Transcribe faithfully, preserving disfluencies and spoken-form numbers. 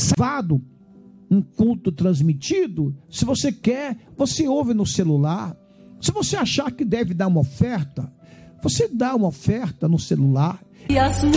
salvado um culto transmitido, se você quer, você ouve no celular. Se você achar que deve dar uma oferta, você dá uma oferta no celular.